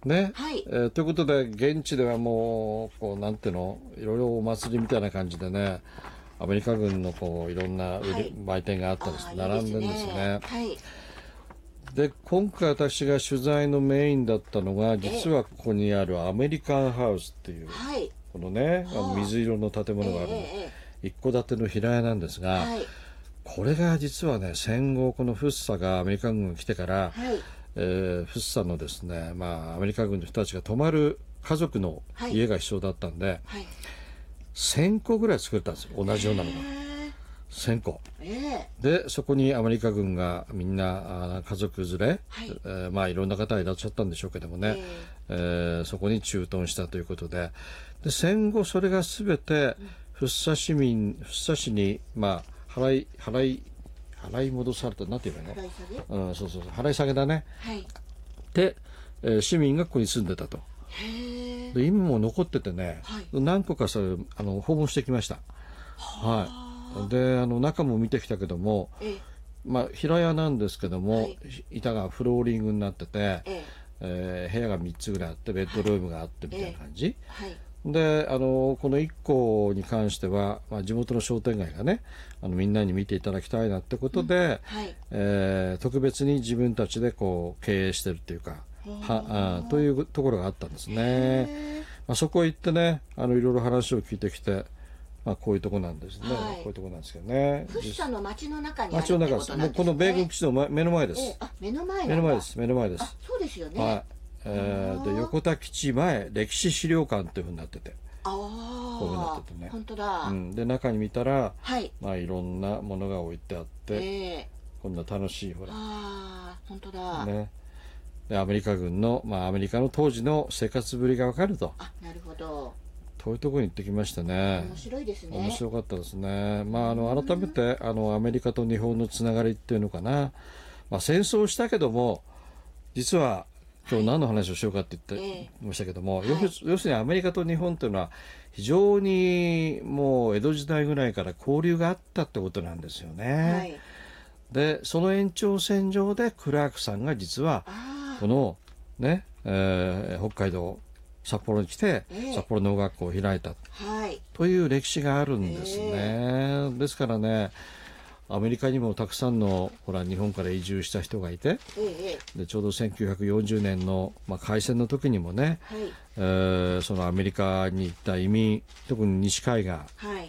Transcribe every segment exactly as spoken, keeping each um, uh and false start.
ね、 はい、 えー、ということで現地ではもうこうなんていうのいろいろお祭りみたいな感じでね、アメリカ軍のこういろんな売り、はい、売店があったりして並んでるんですね。 はい、 で今回私が取材のメインだったのが実はここにあるアメリカンハウスっていう、 はい、 このね、あの水色の建物があるの、えー、一戸建ての平屋なんですが、はい、これが実はね戦後このフッサがアメリカ軍が来てから、はい、えー、フッサのですね、まあ、アメリカ軍の人たちが泊まる家族の家が必要だったんで、はいはい、せんこぐらい作れたんですよ、同じようなのがせんこ、えー、でそこにアメリカ軍がみんな家族連れ、はい、えー、まあいろんな方がいらっしゃったんでしょうけどもね、えーえー、そこに駐屯したということで、で戦後それが全て福生市民福生市にまあ払い払い払い戻された、なんていうの、 払い下げ、 うん、そうそうそう、払い下げだね、 はい、 で、えー、市民がここに住んでたと。 へで今も残っててね、 はい、 何個かそれあの訪問してきました。はい、であの中も見てきたけども、えまあ、平屋なんですけども、はい、板がフローリングになってて、ええー、部屋がみっつぐらいあってベッドルームがあってみたいな感じ、はいはい、であのこのいっこに関しては、まあ、地元の商店街がねあのみんなに見ていただきたいなってことで、うんはい、えー、特別に自分たちでこう経営してるっていうかはあというところがあったんですね。まあ、そこへ行ってねあのいろいろ話を聞いてきて、まあ、こういうとこなんですね、はい、こういうとこなんですけどね。 福生の町の中にあるって町の中ことなんですね。 もうこの米軍基地の、ま、目の前です、 えー、あ目の前なんだ。 目の前です目の前です。 あそうですよね、 はい、えー、で横田基地前歴史資料館というふうになってて、 あこういうふうになっててね、 本当だ、 うん、で中に見たら、 はいまあ、いろんなものが置いてあって、 えー、 こんな楽しいほらあ本当だ、 ね、でアメリカ軍の、まあ、アメリカの当時の生活ぶりが分かると。 あなるほど、 そういうところに行ってきましたね。 面白いですね。 面白かったですね。まあ、あの改めてあのアメリカと日本のつながりっていうのかな、まあ、戦争したけども実は今日何の話をしようかって言ってましたけども、はい、要す要するにアメリカと日本というのは非常にもう江戸時代ぐらいから交流があったってことなんですよね。はい、でその延長線上でクラークさんが実はこのね、えー、北海道札幌に来て、えー、札幌農学校を開いた、はい、という歴史があるんですね。えー、ですからねアメリカにもたくさんのほら日本から移住した人がいて、えー、でちょうどせんきゅうひゃくよんじゅうねんの、まあ、開戦の時にもね、はい、えー、そのアメリカに行った移民特に西海岸、はい、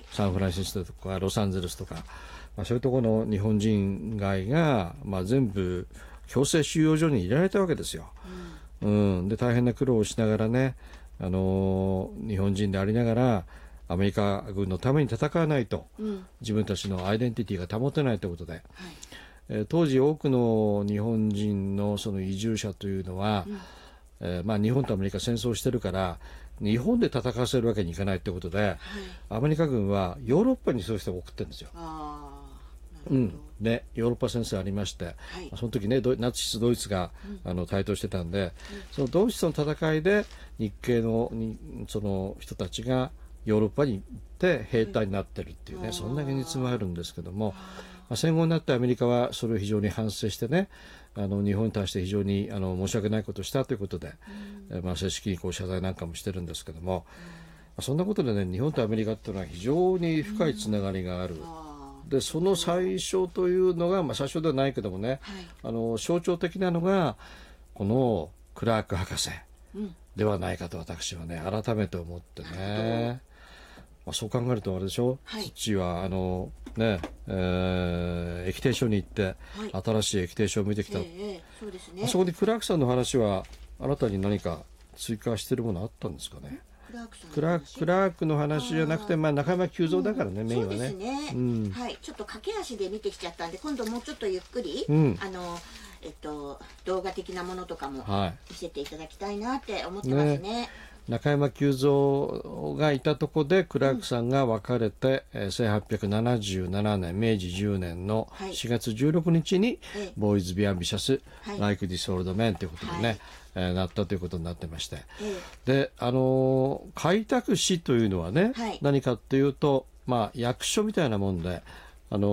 サンフランシスコとかロサンゼルスとか、まあ、そういうところの日本人街が、まあ、全部強制収容所に入れられたわけですよ。うんうん、で大変な苦労をしながらね、あのー、日本人でありながらアメリカ軍のために戦わないと、うん、自分たちのアイデンティティが保てないということで、はい、えー、当時多くの日本人のその移住者というのは、うん、えーまあ、日本とアメリカ戦争してるから日本で戦わせるわけにいかないということで、はい、アメリカ軍はヨーロッパにそういう人を送ってるんですよ。あうんね、ヨーロッパ戦争ありまして、はい、その時ねナチスドイツが、うん、あの台頭してたんで、うん、そのドイツとの戦いで日系のにその人たちがヨーロッパに行って兵隊になってるっていうね、うん、そんな現実もあるんですけども、まあ、戦後になってアメリカはそれを非常に反省してねあの日本に対して非常にあの申し訳ないことをしたということで、うん、まあ、正式にこう謝罪なんかもしてるんですけども、うん、まあ、そんなことでね日本とアメリカっていうのは非常に深いつながりがある、うん、でその最初というのが、まあ、最初ではないけどもね、はい、あの象徴的なのがこのクラーク博士ではないかと私はね改めて思ってね、まあ、そう考えるとあれでしょ、はい、父はあのね、えー、液体書に行って、はい、新しい液体書を見てきた、えーそうですね、あそこにクラークさんの話はあなたに何か追加してるものあったんですかね。 クラークさんのクラクラークの話じゃなくて、まあ、中山久蔵だからね、うん、メインはね。 そうですね、うん、はい、ちょっと駆け足で見てきちゃったんで今度もうちょっとゆっくり、 うん、 あのえっと、動画的なものとかも見せていただきたいなって思ってますね。ね、 中山久蔵がいたとこでクラークさんが別れて、うん、せんはっぴゃくななじゅうななねん明治じゅうねんのしがつじゅうろくにちに、はい、ボーイズ・ビアンビシャス、はい、Like This Old Man ということでね、はい、えー、なったということになってまして、はい、で、あのー、開拓使というのはね、はい、何かっていうと、まあ、役所みたいなもんで、あの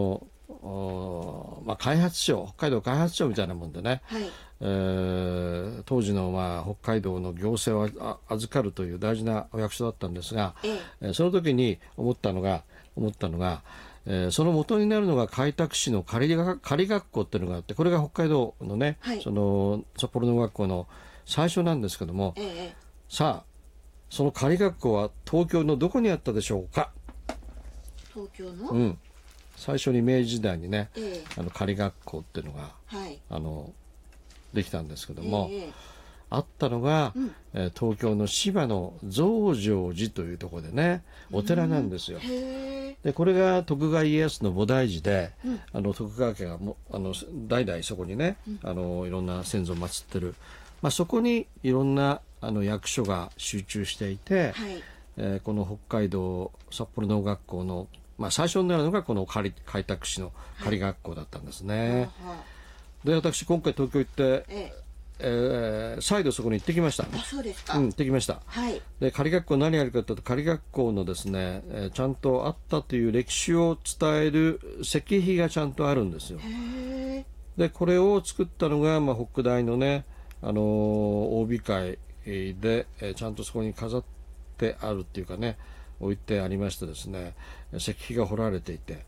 まあ、開発省、北海道開発省みたいなもんでね、 はい、 えー、当時の、まあ、北海道の行政を預かるという大事なお役所だったんですが、ええ、その時に思ったのが思ったのが、えー、その元になるのが開拓市の仮が仮学校っていうのがあって、これが北海道のね、はい、その札幌農学校の最初なんですけども、ええ、さあその仮学校は東京のどこにあったでしょうか。 東京の、 うん、最初に明治時代にね、 ええ、 あの仮学校っていうのが、はい、あのできたんですけども、ええ、あったのが、うん、えー、東京の芝の増上寺というところでね、お寺なんですよ。へでこれが徳川家康の菩提寺で、うん、あの徳川家がもあの代々そこにね、うん、あのいろんな先祖を祀ってる、まあ、そこにいろんなあの役所が集中していて、はい、えー、この北海道札幌農学校の、まあ、最初になるのがこの仮開拓市の仮学校だったんですね。はい、で私今回東京行って、えええー、再度そこに行ってきました。 あ、そうですか。 うん、行ってきました。はい、で仮学校何やるかというと、仮学校のですね、えー、ちゃんとあったという歴史を伝える石碑がちゃんとあるんですよ。へでこれを作ったのが、まあ、北大のね、あのー、O B会で、えー、ちゃんとそこに飾ってあるっていうかね、置いてありましてですね、石碑が彫られていて、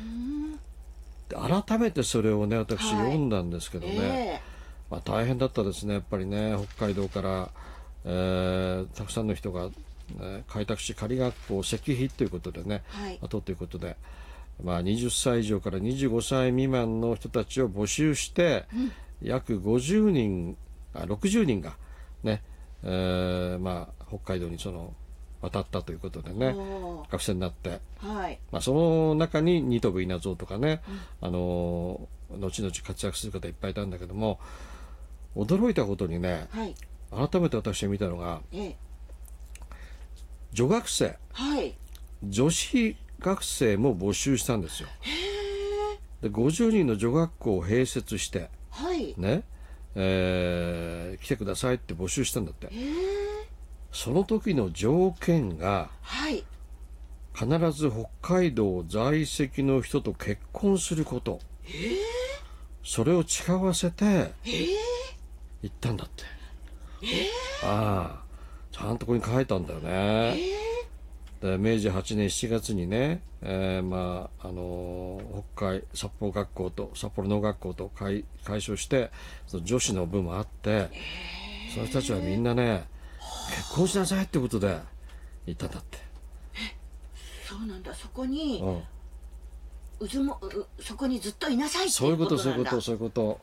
改めてそれをね私読んだんですけどね、はい、えーまあ、大変だったですね。やっぱりね、北海道から、えー、たくさんの人が、ね、開拓市仮学校石碑ということでね、はい、とということで、まあ、はたち以上からにじゅうごさい未満の人たちを募集して、うん、約ごじゅうにんあろくじゅうにんがね、えーまあ、北海道にその渡ったということでね、学生になって、はい、まあ、その中に新渡戸稲造とかね、うん、あの後々活躍する方いっぱいいたんだけども、驚いたことにね、はい、改めて私が見たのが、ええ、女学生、はい、女子学生も募集したんですよ。でごじゅうにんの女学校を併設して、はいねえー、来てくださいって募集したんだって。その時の条件が、はい、必ず北海道在籍の人と結婚すること、えー、それを誓わせて行ったんだって、えー、ああちゃんとここに書いたんだよね、えー、で明治はちねんしちがつにね、えーまああのー、北海札幌学校と札幌農学校と解消してその女子の部もあって、えー、その人たちはみんなね結婚しなさいってことで言ったんだって。 そうなんだ。そこに、うん、うずもうそこにずっといなさいっていうことなんだ。 そういうことそういうことそういうこと。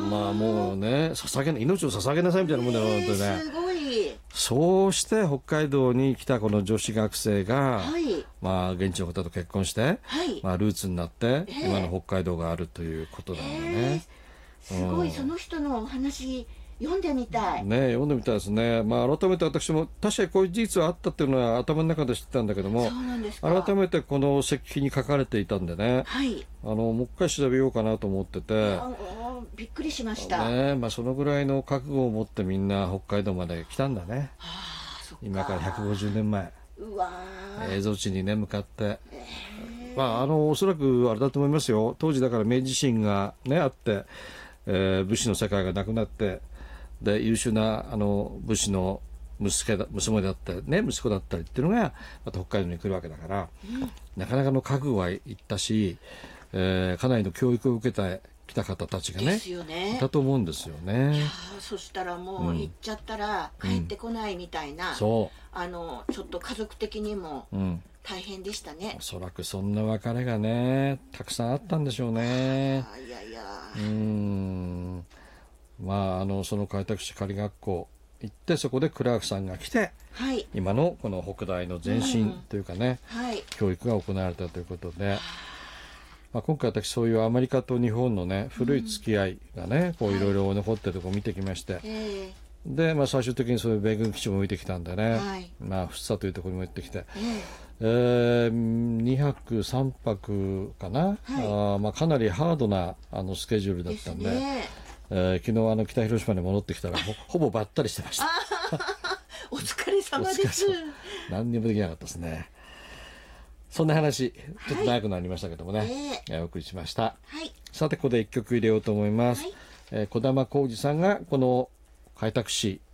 まあもうね、捧げ命を捧げなさいみたいなもんだよ、えー、本当にね。すごい。そうして北海道に来たこの女子学生が、はい、まあ現地の方と結婚して、はい、まあルーツになって、えー、今の北海道があるということなんだよね。 えー、すごい、うん、その人のお話読んでみたいね、読んでみたいですね。まあ改めて私も確かにこういう事実はあったっていうのは頭の中で知ってたんだけども、 そうなんですか。 改めてこの石碑に書かれていたんでね、はい、あのもう一回調べようかなと思ってて、 びっくりしました、 ね、まあ、そのぐらいの覚悟を持ってみんな北海道まで来たんだね。あ、そっか。今からひゃくごじゅうねんまえ、うわ映像地にね向かって、えー、まああのおそらくあれだと思いますよ。当時だから明治維新がねあって、えー、武士の世界がなくなって、で優秀なあの武士の息子だ娘だったり、ね、息子だったりっていうのがまた北海道に来るわけだから、うん、なかなかの覚悟はいったし、えー、かなりの教育を受けてきた方たちが ね, ですよねいたと思うんですよね。 いやそしたらもう行っちゃったら帰ってこないみたいな、うん、そうあのちょっと家族的にも大変でしたね、うん、 おそらくそんな別れがねたくさんあったんでしょうね。 あいやいやうーんまあ、あのその開拓市仮学校行ってそこでクラークさんが来て、はい、今のこの北大の前身というかね、うんはい、教育が行われたということで、まあ、今回私そういうアメリカと日本のね古い付き合いがね、うん、こういろいろ残ってるところを見てきまして、はい、で、まあ、最終的にそういう米軍基地も見てきたんでね、はい、まあ、福生というところにも行ってきて、えー、にはくさんぱくかな、はい、あまあ、かなりハードなあのスケジュールだったんで、ですねえー、昨日あの北広島に戻ってきたら ほ, ほぼばったりしてましたお疲れ様です。 何にもできなかったですね。 そんな話ちょっと長くなりましたけどもね、はい、えー、お送りしました、はい、さてここで一曲入れようと思います、はい、えー、児玉浩二さんがこの開拓史